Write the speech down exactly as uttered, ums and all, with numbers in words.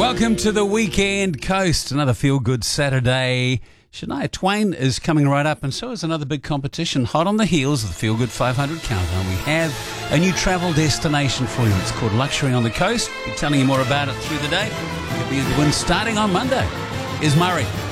Welcome to the Weekend Coast, another feel-good Saturday. Shania Twain is coming right up, and so is another big competition. Hot on the heels of the Feel Good five hundred Countdown, we have a new travel destination for you. It's called Luxury on the Coast. We'll be telling you more about it through the day. It'll be the win starting on Monday. Here's Murray.